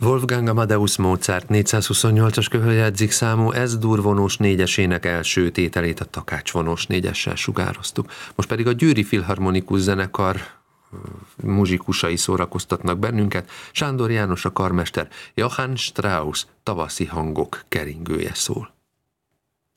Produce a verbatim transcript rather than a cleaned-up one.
Wolfgang Amadeus Mozart négyszázhuszonnyolcas köhöljegyzik számú Es-dur vonós négyesének első tételét a Takács vonós négyessel sugároztuk. Most pedig a Győri Filharmonikus Zenekar muzsikusai szórakoztatnak bennünket. Sándor János a karmester, Johann Strauss Tavaszi hangok keringője szól.